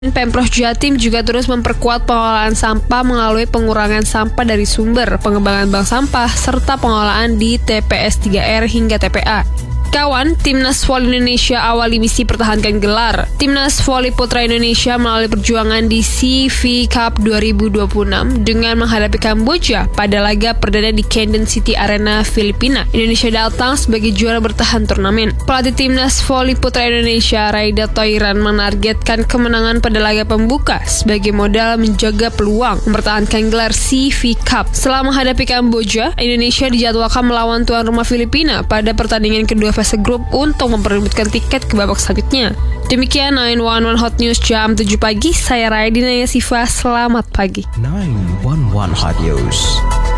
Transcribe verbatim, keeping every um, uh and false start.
Pemprov Jatim juga terus memperkuat pengelolaan sampah melalui pengurangan sampah dari sumber, pengembangan bank sampah, serta pengelolaan di T P S tiga R hingga T P A. Kawan, Timnas Voli Indonesia awali misi pertahankan gelar. Timnas Voli Putra Indonesia melalui perjuangan di C V Cup dua ribu dua puluh enam dengan menghadapi Kamboja pada laga perdana di Camden City Arena, Filipina. Indonesia datang sebagai juara bertahan turnamen. Pelatih Timnas Voli Putra Indonesia, Raida Thoiran, menargetkan kemenangan pada laga pembuka sebagai modal menjaga peluang mempertahankan gelar C V Cup. Setelah menghadapi Kamboja, Indonesia dijadwalkan melawan tuan rumah Filipina pada pertandingan kedua fase grup untuk memperebutkan tiket ke babak selanjutnya. Demikian sembilan satu satu Hot News jam tujuh pagi. Saya Raidina Yasifa. Selamat pagi. sembilan satu satu Hot News.